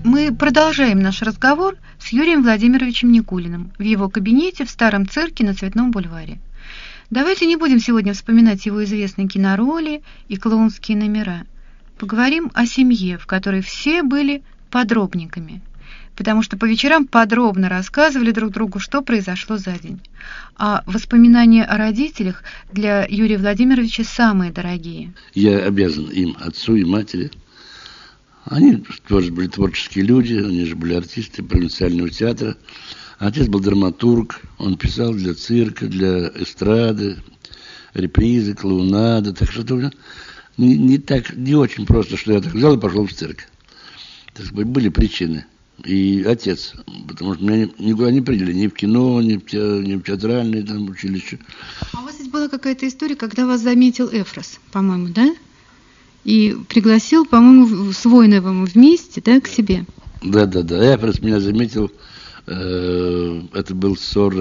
Мы продолжаем наш разговор с Юрием Владимировичем Никулиным в его кабинете в Старом цирке на Цветном бульваре. Давайте не будем сегодня вспоминать его известные кинороли и клоунские номера. Поговорим о семье, в которой все были подробниками, потому что по вечерам подробно рассказывали друг другу, что произошло за день. А воспоминания о родителях для Юрия Владимировича самые дорогие. Я обязан им, отцу и матери. Они тоже были творческие люди, они же были артисты провинциального театра. Отец был драматург, он писал для цирка, для эстрады, репризы, клоунады. Так что это не очень просто, что я так взял и пошел в цирк. Так сказать, были причины. И отец, потому что меня никуда не приняли, ни в кино, ни в театральное там, училище. А у вас здесь была какая-то история, когда вас заметил Эфрос, по-моему, да? И пригласил, по-моему, с Войновым вместе, да, к себе. Да. Эфрос меня заметил, это был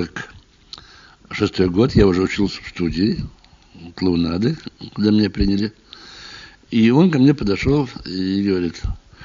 46-й год, я уже учился в студии клоунады, куда меня приняли. И он ко мне подошел и говорит: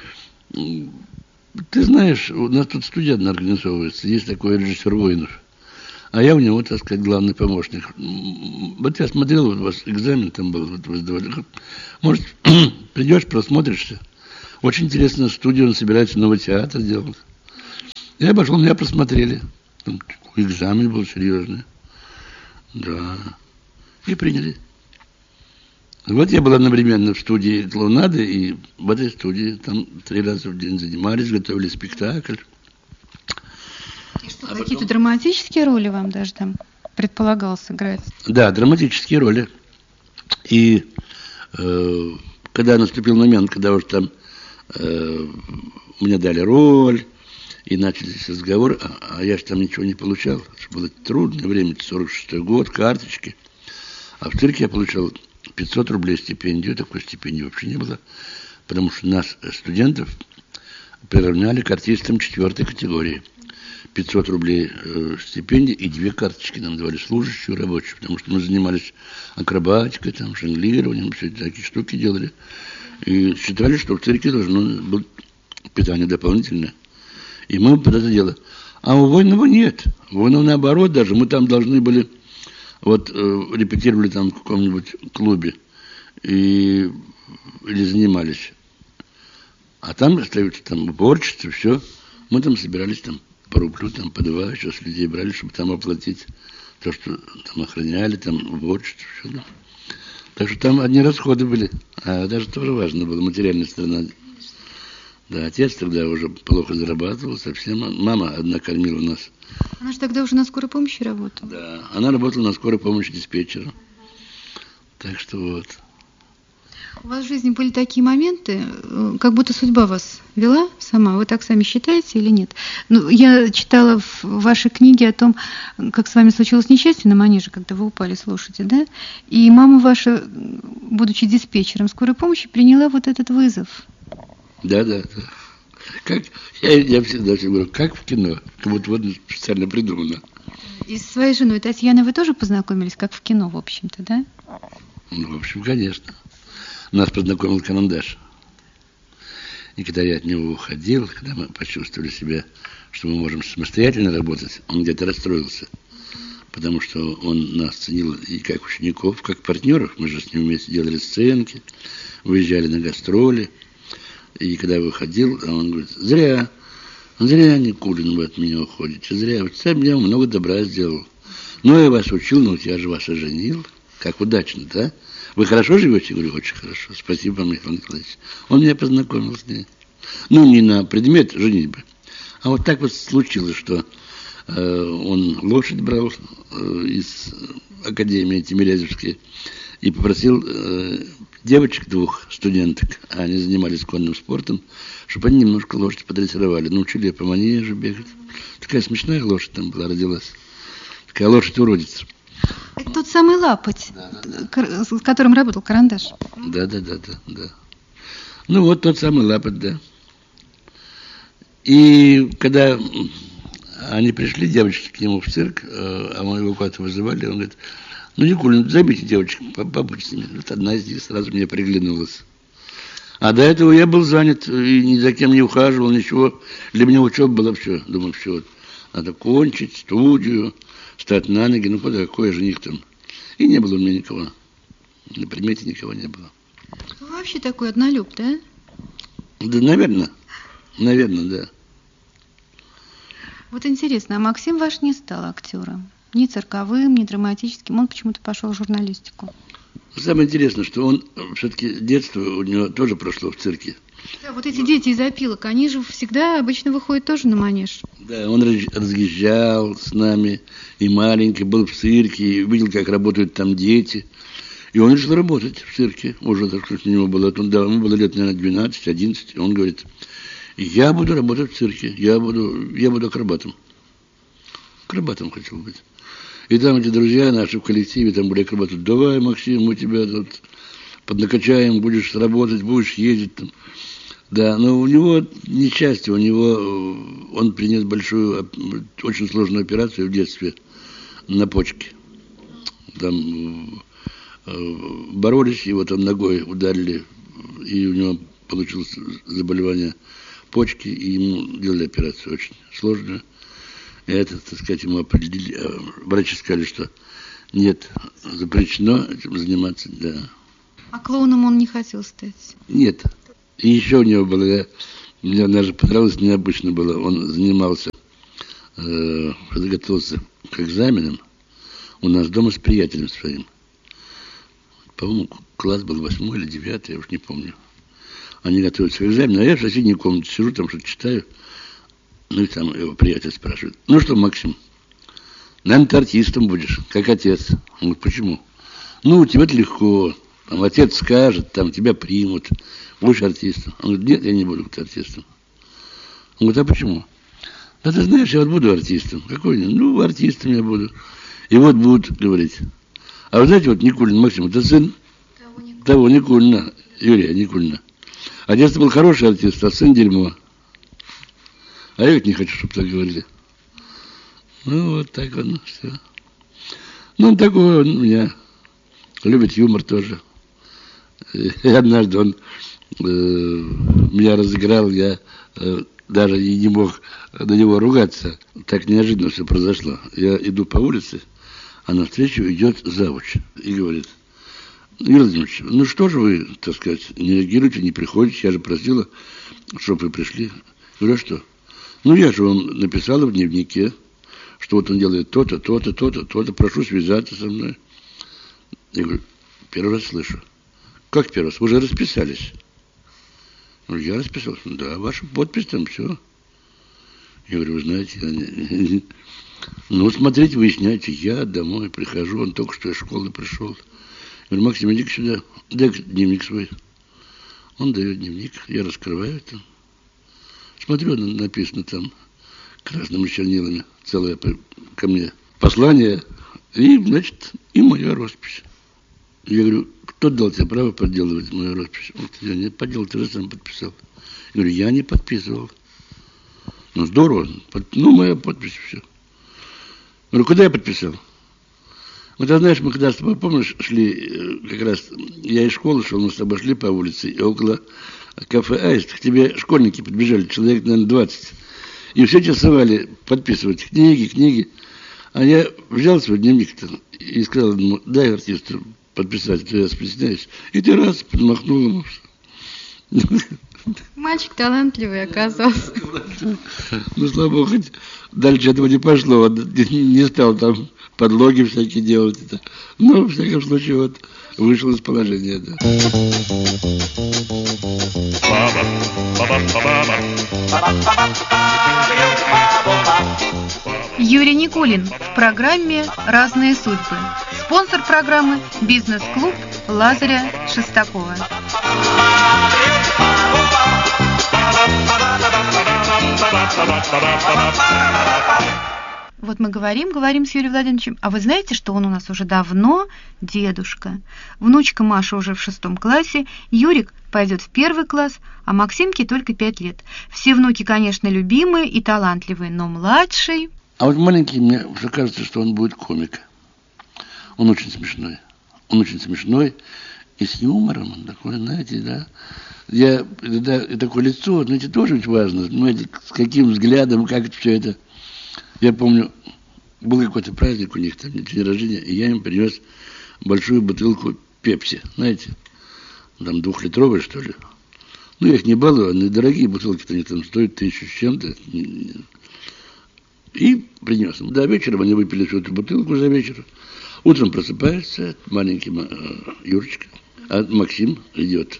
ты знаешь, у нас тут студия одна организовывается, есть такой режиссер Воинов, а я у него, так сказать, главный помощник. Вот я смотрел, вот у вас экзамен там был, вот вы сдавали. Может, придешь, просмотришься. Очень интересная студия, он собирается новый театр делать. Я пошел, меня просмотрели. Там экзамен был серьезный. Да. И приняли. Вот я был одновременно в студии клоунады, и в этой студии там 3 раза в день занимались, готовили спектакль. И что, какие-то драматические роли вам даже там предполагалось сыграть? Да, драматические роли. И когда наступил момент, когда уже там мне дали роль, и начались разговоры, а я же там ничего не получал. Было трудное время, 46-й год, карточки. А в цирке я получал 500 рублей стипендию. Такой стипендии вообще не было, потому что нас, студентов, приравняли к артистам 4-й категории. 500 рублей стипендии и 2 карточки нам давали, служащую, рабочую, потому что мы занимались акробатикой, там, жонглированием, все такие штуки делали. И считали, что в цирке должно быть питание дополнительное. И мы под это дело. А у Войнова нет. Войнова наоборот даже. Мы там должны были, вот репетировали там в каком-нибудь клубе или занимались. А там остается там уборщица, все. Мы там собирались там по рублю, там по 2, еще с людей брали, чтобы там оплатить то, что там охраняли, там уборщицу, все. Да. Так что там одни расходы были. А даже тоже важно было, материальная сторона. Да, отец тогда уже плохо зарабатывал совсем. Мама одна кормила нас. Она же тогда уже на скорой помощи работала. Да, она работала на скорой помощи диспетчером. Так что вот. У вас в жизни были такие моменты, как будто судьба вас вела сама. Вы так сами считаете или нет? Ну, я читала в вашей книге о том, как с вами случилось несчастье на манеже, когда вы упали с лошади, да? И мама ваша, будучи диспетчером скорой помощи, приняла вот этот вызов. Да. Как, я всегда говорю, как в кино, как будто вот специально придумано. И с своей женой Татьяной вы тоже познакомились, как в кино, в общем-то, да? Ну, в общем, конечно. Нас познакомил Карандаш. И когда я от него уходил, когда мы почувствовали себя, что мы можем самостоятельно работать, он где-то расстроился. Потому что он нас ценил и как учеников, как партнеров. Мы же с ним вместе делали сценки, выезжали на гастроли. И когда выходил, он говорит: зря, Никулин, вы от меня уходите, зря. Вот сам я много добра сделал. Ну, я вас учил, но я же вас оженил. Как удачно, да? Вы хорошо живете? Я говорю: очень хорошо. Спасибо, Михаил Николаевич. Он меня познакомил с ней. Ну, не на предмет женитьбы. А вот так вот случилось, что он лошадь брал из академии Тимирязевской и попросил девочек 2 студенток, а они занимались конным спортом, чтобы они немножко лошадь подрессировали. Научили ее по манежу бегать. Такая смешная лошадь там была, родилась. Такая лошадь-уродица. Это тот самый Лапоть, да. С которым работал Карандаш. Да. Ну, вот тот самый Лапоть, да. И когда они пришли, девочки, к нему в цирк, а моего куда-то вызывали, он говорит: ну, Никулин, забейте девочек, побудьте с ними. Вот одна из них сразу мне приглянулась. А до этого я был занят и ни за кем не ухаживал, ничего. Для меня учеба была все. Думаю, все, надо кончить студию, стать на ноги. Ну, куда, какой жених там? И не было у меня никого. На примете никого не было. Вы вообще такой однолюб, да? Да, наверное, да. Вот интересно, а Максим ваш не стал актером? Ни цирковым, ни драматическим. Он почему-то пошел в журналистику. Самое интересное, что он все-таки детство у него тоже прошло в цирке. Да, вот эти дети из опилок, они же всегда обычно выходят тоже на манеж. Да, он разъезжал с нами, и маленький, был в цирке, и видел, как работают там дети. И он решил работать в цирке. Уже, так сказать, у него было, да, ему было лет, наверное, 12-11. И он говорит, я буду работать в цирке, я буду акробатом. Акробатом хотел быть. И там эти друзья наши в коллективе, там были акробаты. Давай, Максим, мы тебя тут поднакачаем, будешь работать, будешь ездить там. Да, но у него несчастье, он принес большую, очень сложную операцию в детстве на почке. Там боролись, его там ногой ударили, и у него получилось заболевание почки, и ему делали операцию очень сложную. И это, так сказать, ему определили, врачи сказали, что нет, запрещено этим заниматься, да. А клоуном он не хотел стать? Нет. И еще у него было, мне даже понравилось, необычно было, он занимался, подготовился к экзаменам у нас дома с приятелем своим. По-моему, класс был 8 или 9, я уж не помню. Они готовятся к экзамену, а я в соседней комнате сижу, там что-то читаю. Ну и там его приятель спрашивает, ну что, Максим, наверное, ты артистом будешь, как отец. Он говорит, почему? Ну, тебе-то легко. Там отец скажет, там тебя примут, будешь артистом. Он говорит, нет, я не буду быть артистом. Он говорит, а почему? Да ты знаешь, я вот буду артистом. Какой? Ну, артистом я буду. И вот будут говорить. А вы знаете, вот Никулин Максим, это сын того Никулина, Юрия Никулина. Отец был хороший артист, а сын дерьмо. А я ведь не хочу, чтобы так говорили. Ну, вот так он, все. Ну, он такой, он у меня любит юмор тоже. И однажды он меня разыграл, я даже и не мог на него ругаться. Так неожиданно все произошло. Я иду по улице, а навстречу идет завуч и говорит, Юрий Владимирович, ну что же вы, так сказать, не реагируете, не приходите, я же просила, чтобы вы пришли. Я говорю, а что? Ну, я же вам написала в дневнике, что вот он делает то-то, то-то, то-то, то-то, прошу связаться со мной. Я говорю, первый раз слышу. Как первый раз? Вы же расписались. Я говорю, я расписался. Да, ваша подпись там, все. Я говорю, вы знаете, я не... Ну, смотрите, выясняйте. Я домой прихожу, он только что из школы пришел. Я говорю, Максим, иди-ка сюда, дай дневник свой. Он дает дневник, я раскрываю это. Смотрю, написано там красными чернилами целое ко мне послание, и, значит, и моя роспись. Я говорю, кто дал тебе право подделывать мою роспись? Он говорит, я не подделал, ты же сам подписал. Я говорю, я не подписывал. Ну, здорово, ну, моя подпись, все. Я говорю, куда я подписал? Вот, а знаешь, мы когда с тобой, помнишь, шли, как раз, я из школы шел, мы с тобой шли по улице, и около кафе «Аист» к тебе школьники подбежали, человек, наверное, 20. И все тебя совали подписывать книги. А я взял свой дневник и сказал ему, дай артисту подписать, то я стесняюсь. И ты раз подмахнул ему. Мальчик талантливый оказался. Ну, слава богу, хоть дальше этого не пошло. Он не стал там подлоги всякие делать. Но, в всяком случае, вот вышел из положения, да. Юрий Никулин в программе «Разные судьбы». Спонсор программы «Бизнес-клуб» Лазаря Шестакова. Вот мы говорим с Юрием Владимировичем, а вы знаете, что он у нас уже давно дедушка. Внучка Маша уже в 6 классе, Юрик пойдет в 1 класс, а Максимке только 5 лет. Все внуки, конечно, любимые и талантливые, но младший... А вот маленький, мне уже кажется, что он будет комик. Он очень смешной. И с юмором, такое, знаете, да. Такое лицо, знаете, тоже очень важно. Знаете, с каким взглядом, как все это. Я помню, был какой-то праздник у них, там, день рождения, и я им принес большую бутылку пепси, знаете, там 2-литровая, что ли. Ну, я их не балую, они дорогие бутылки-то, они там стоят 1000 с чем-то. И принес им. До вечера они выпили всю эту бутылку за вечер. Утром просыпается маленький Юрочка, а Максим идет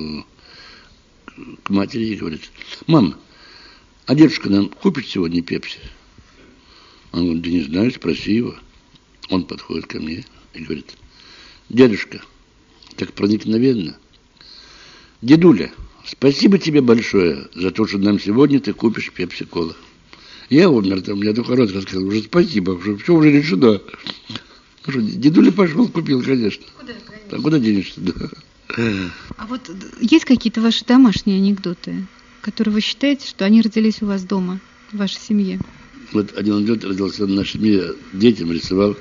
к матери и говорит: мам, а дедушка нам купит сегодня пепси? Он говорит: да не знаю, спроси его. Он подходит ко мне и говорит: дедушка, так проникновенно. Дедуля, спасибо тебе большое за то, что нам сегодня ты купишь пепси-колу. Я умер там, я только рот рассказал, уже спасибо, все уже решено. Ну что, дедуля пошел, купил, конечно. А куда денешься, да. А вот есть какие-то ваши домашние анекдоты, которые вы считаете, что они родились у вас дома, в вашей семье? Вот один анекдот родился в нашей семье, детям рисовал,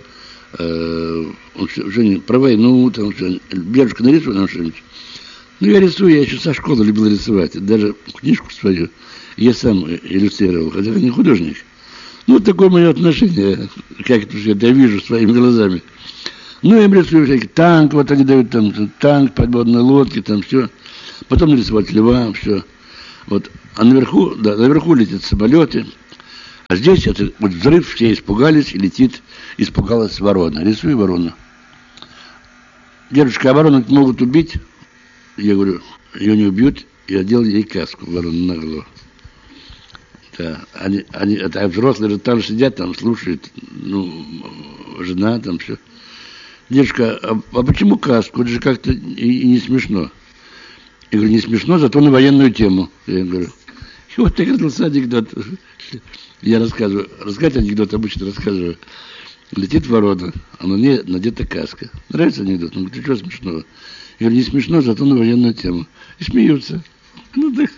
он все про войну, там все, дедушка нарисует нам что-нибудь. Ну, я рисую, я еще со школы любил рисовать, даже книжку свою я сам иллюстрировал, хотя я не художник. Ну, вот такое мое отношение, как это я вижу своими глазами. Ну, я им рисую всякий танк, вот они дают там танк, подводные лодки, там все. Потом нарисовать льва, все. Вот. А наверху, да, наверху летят самолеты. А здесь это вот взрыв, все испугались, и летит, испугалась ворона. Рисую ворону. Дедушка, а ворону могут убить? Я говорю, ее не убьют, я делал ей каску ворону на голову. Да, а взрослые же там сидят, там слушают, ну, жена там все. Дедушка, а почему каску? Это же как-то и не смешно. Я говорю, не смешно, зато на военную тему. Я говорю, и вот так родился анекдот. Я рассказываю, рассказать анекдот обычно рассказываю. Летит ворона, а на ней надета каска. Нравится анекдот? Ну, ты что смешного? Я говорю, не смешно, зато на военную тему. И смеются. Ну так.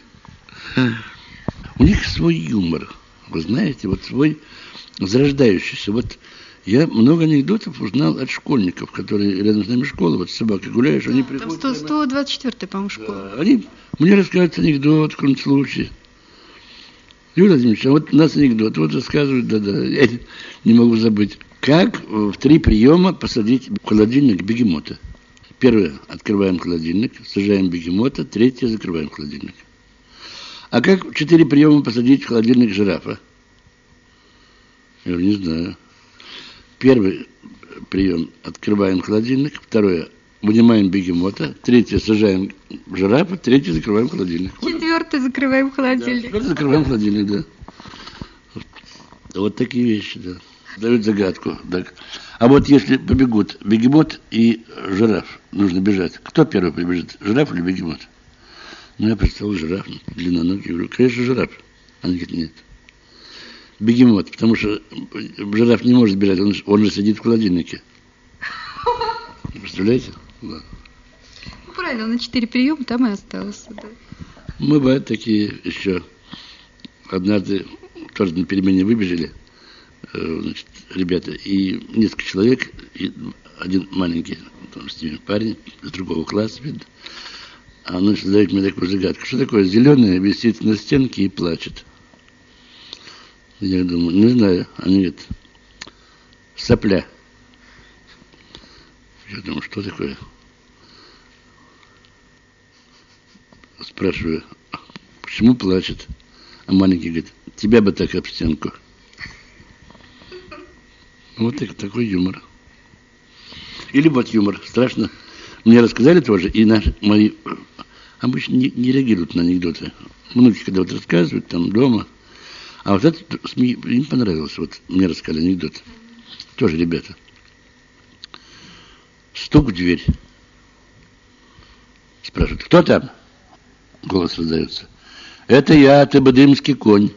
У них свой юмор, вы знаете, вот свой зарождающийся. Вот я много анекдотов узнал от школьников, которые рядом с нами школа, вот с собакой гуляешь, они приходят... Там 124-й, по-моему, школа. Да, они мне рассказывают анекдот в каком-нибудь случае. Юрий Владимирович, а вот у нас анекдот, вот рассказывают, да-да, я не могу забыть. Как в 3 приема посадить в холодильник бегемота? Первое, открываем холодильник, сажаем бегемота, 3 закрываем холодильник. А как в 4 приема посадить в холодильник жирафа? Я говорю, не знаю. Первый прием, открываем холодильник. 2, вынимаем бегемота. 3, сажаем жирафа. 3, закрываем холодильник. 4 закрываем холодильник. Да, 4 закрываем холодильник, да. Вот такие вещи, да. Дают загадку. Так. А вот если побегут бегемот и жираф, нужно бежать. Кто первый побежит, жираф или бегемот? Ну, я представил жираф, длинноногий. Говорю, конечно, жираф. Они говорят, нет. Бегемот, потому что жираф не может бежать, он же сидит в холодильнике. Представляете? Да. Ну, правильно, на 4 приема там и остался. Да. Бывают такие еще. Однажды тоже на перемене выбежали, значит, ребята, и несколько человек, и один маленький там, с ними парень из другого класса, видно. А он задает мне такую загадку. Что такое? Зеленая висит на стенке и плачет. Я думаю, не знаю. Они говорят, сопля. Я думаю, что такое? Спрашиваю, почему плачет? А маленький говорит, тебя бы так об стенку. Вот такой юмор. Или вот юмор. Страшно. Мне рассказали тоже, и мои обычно не реагируют на анекдоты. Внуки, когда вот рассказывают там дома. А вот это им понравилось. Вот мне рассказали анекдот. Тоже ребята. Стук в дверь. Спрашивают, кто там? Голос раздается. Это я, ты бадымский конь.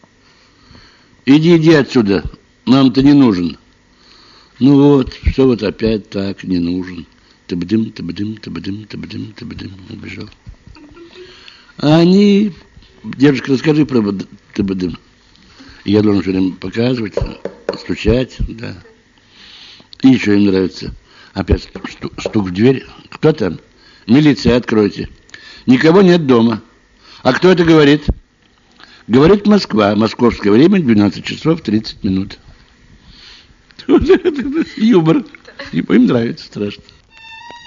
Иди отсюда, нам-то не нужен. Ну вот, все вот опять так, не нужен. Табадым, убежал. А они, дедушка, расскажи про табадым. Я должен все время показывать, стучать, да. И еще им нравится. Опять стук в дверь. Кто там? Милиция, откройте. Никого нет дома. А кто это говорит? Говорит Москва. Московское время 12 часов 30 минут. Юмор. Им нравится страшно.